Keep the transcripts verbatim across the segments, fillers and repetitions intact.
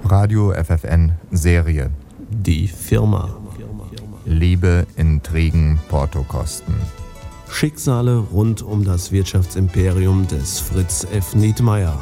Radio F F N Serie. Die Firma. Liebe, Intrigen, Portokosten. Schicksale rund um das Wirtschaftsimperium des Fritz F. Nietmeyer.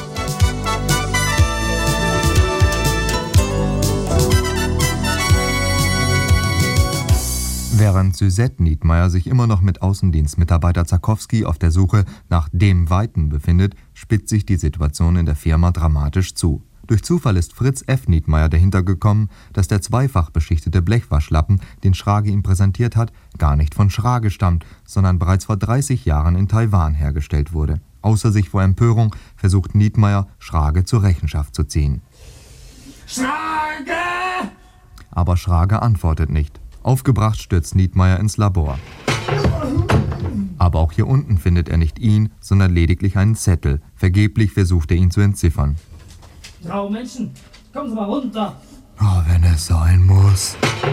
Während Suzette Nietmeyer sich immer noch mit Außendienstmitarbeiter Zakowski auf der Suche nach dem Weiten befindet, spitzt sich die Situation in der Firma dramatisch zu. Durch Zufall ist Fritz F. Nietmeyer dahinter gekommen, dass der zweifach beschichtete Blechwaschlappen, den Schrage ihm präsentiert hat, gar nicht von Schrage stammt, sondern bereits vor dreißig Jahren in Taiwan hergestellt wurde. Außer sich vor Empörung versucht Nietmeyer, Schrage zur Rechenschaft zu ziehen. Schrage! Aber Schrage antwortet nicht. Aufgebracht stürzt Nietmeyer ins Labor. Aber auch hier unten findet er nicht ihn, sondern lediglich einen Zettel. Vergeblich versucht er ihn zu entziffern. Frau Menschen, kommen Sie mal runter. Oh, wenn es sein muss.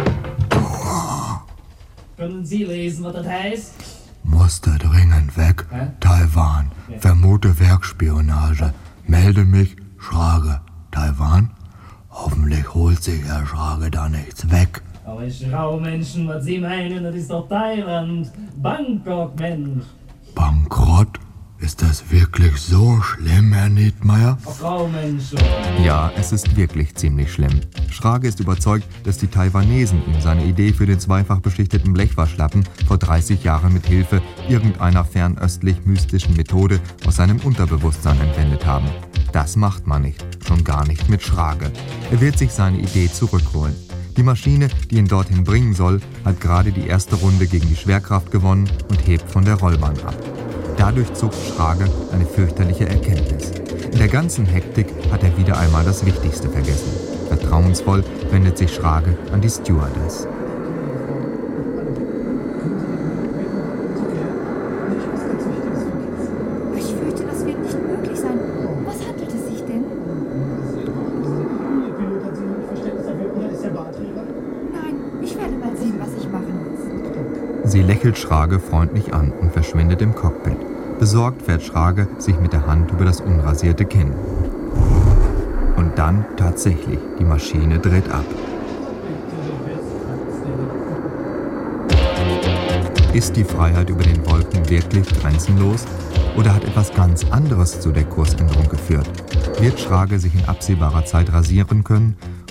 Können Sie lesen, was das heißt? Musste dringend weg. Hä? Taiwan. Ja. Vermute Werkspionage. Melde mich. Schrage. Taiwan? Hoffentlich holt sich Herr Schrage da nichts weg. Aber Frau Menschen, was Sie meinen, das ist doch Thailand. Bangkok, Mensch. Bankrott? Ist das wirklich so schlimm, Herr Nietmeyer? Oh, Frau Mensch. Ja, es ist wirklich ziemlich schlimm. Schrage ist überzeugt, dass die Taiwanesen ihm seine Idee für den zweifach beschichteten Blechwaschlappen vor dreißig Jahren mit Hilfe irgendeiner fernöstlich mystischen Methode aus seinem Unterbewusstsein entwendet haben. Das macht man nicht, schon gar nicht mit Schrage. Er wird sich seine Idee zurückholen. Die Maschine, die ihn dorthin bringen soll, hat gerade die erste Runde gegen die Schwerkraft gewonnen und hebt von der Rollbahn ab. Dadurch zuckt Schrage eine fürchterliche Erkenntnis. In der ganzen Hektik hat er wieder einmal das Wichtigste vergessen. Vertrauensvoll wendet sich Schrage an die Stewardess. Ich fürchte, das wird nicht möglich sein. Was handelt es sich denn? Nein, ich werde mal sehen, was ich machen muss. Sie lächelt Schrage freundlich an und verschwindet im Cockpit. Besorgt fährt Schrage sich mit der Hand über das unrasierte Kinn. Und dann tatsächlich, die Maschine dreht ab. Ist die Freiheit über den Wolken wirklich grenzenlos? Oder hat etwas ganz anderes zu der Kursänderung geführt? Wird Schrage sich in absehbarer Zeit rasieren können?